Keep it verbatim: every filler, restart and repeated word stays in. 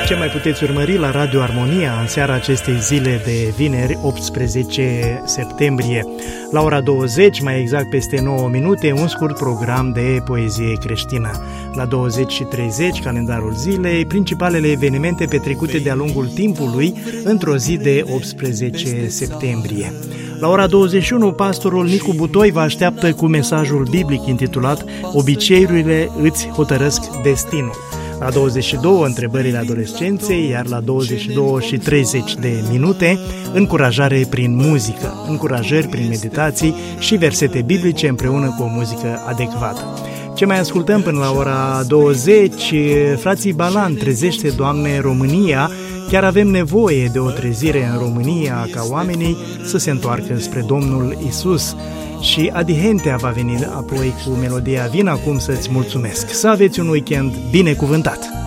Ce mai puteți urmări la Radio Armonia în seara acestei zile de vineri, optsprezece septembrie. La ora douăzeci, mai exact peste nouă minute, un scurt program de poezie creștină. La douăzeci și treizeci, calendarul zilei, principalele evenimente petrecute de-a lungul timpului într-o zi de optsprezece septembrie. La ora douăzeci și unu, pastorul Nicu Butoi vă așteaptă cu mesajul biblic intitulat Obiceiurile îți hotărăsc destinul. La douăzeci și două, întrebările adolescenței, iar la douăzeci și două și treizeci de minute, încurajare prin muzică, încurajări prin meditații și versete biblice împreună cu o muzică adecvată. Ce mai ascultăm până la ora douăzeci? Frații Balan, trezește, Doamne, România. Chiar avem nevoie de o trezire în România ca oamenii să se întoarcă spre Domnul Isus. Și Adi Hentea va veni apoi cu melodia Vin acum să-ți mulțumesc. Să aveți un weekend binecuvântat!